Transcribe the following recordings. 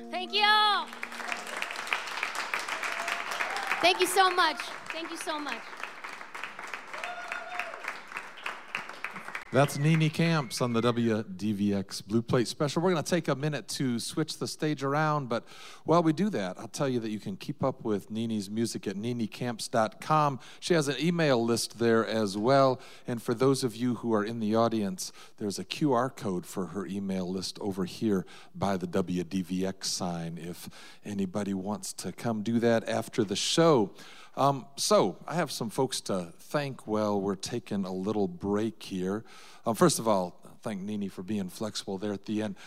Thank you. Thank you so much. Thank you so much. That's Nene Camps on the WDVX Blue Plate Special. We're going to take a minute to switch the stage around, but while we do that, I'll tell you that you can keep up with Nene's music at nenecamps.com. She has an email list there as well, and for those of you who are in the audience, there's a QR code for her email list over here by the WDVX sign if anybody wants to come do that after the show. So I have some folks to thank while we're taking a little break here. First of all, thank Nene for being flexible there at the end.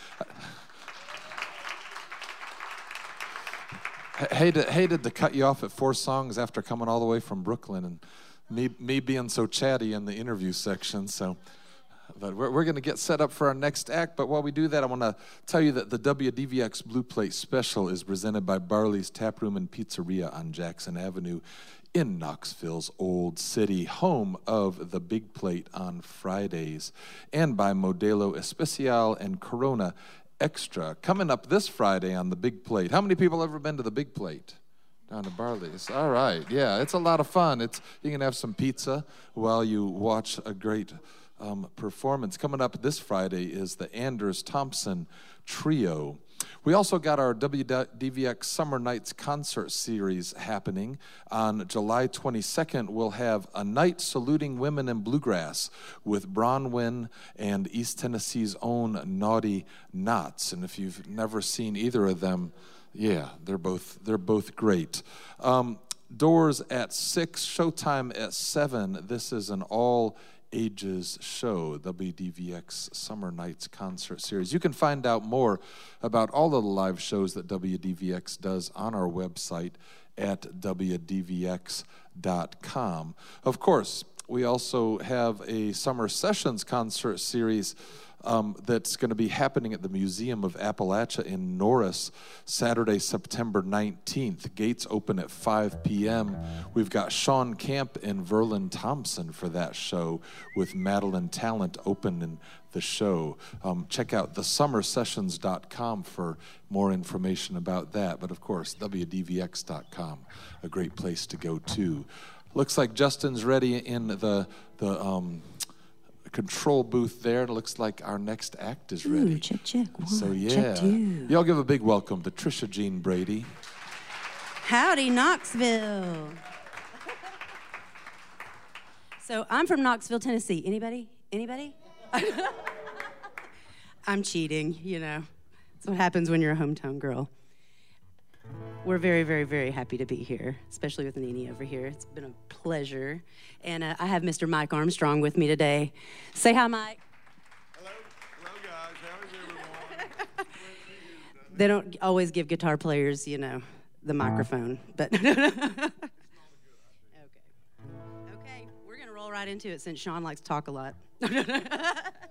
Hated to cut you off at 4 songs after coming all the way from Brooklyn and me being so chatty in the interview section. But we're going to get set up for our next act. But while we do that, I want to tell you that the WDVX Blue Plate Special is presented by Barley's Tap Room and Pizzeria on Jackson Avenue in Knoxville's Old City, home of the Big Plate on Fridays, and by Modelo Especial and Corona Extra. Coming up this Friday on the Big Plate. How many people have ever been to the Big Plate? Down to Barley's. All right. Yeah, it's a lot of fun. You can have some pizza while you watch a great performance. Coming up this Friday is the Anders Thompson Trio. We also got our WDVX Summer Nights concert series happening. On July 22nd, we'll have a night saluting women in bluegrass with Bronwyn and East Tennessee's own Naughty Knots. And if you've never seen either of them, yeah, they're both great. Doors at 6, showtime at 7. This is an all-ages show, WDVX Summer Nights Concert Series. You can find out more about all of the live shows that WDVX does on our website at WDVX.com. Of course, we also have a Summer Sessions Concert Series that's going to be happening at the Museum of Appalachia in Norris, Saturday, September 19th. Gates open at 5 p.m. We've got Sean Camp and Verlin Thompson for that show, with Madeline Talent opening the show. Check out thesummersessions.com for more information about that. But of course, WDVX.com, a great place to go too. Looks like Justin's ready in the control booth there. It looks like our next act is ready. Ooh, check. One, so yeah, check 2. Y'all give a big welcome to Trisha Jean Brady. Howdy, Knoxville. So I'm from Knoxville, Tennessee. Anybody? I'm cheating, you know. That's what happens when you're a hometown girl. We're very, very, very happy to be here, especially with Nene over here. It's been a pleasure. And I have Mr. Mike Armstrong with me today. Say hi, Mike. Hello guys. How is everyone? They don't always give guitar players, you know, the microphone. But Okay, we're going to roll right into it since Sean likes to talk a lot.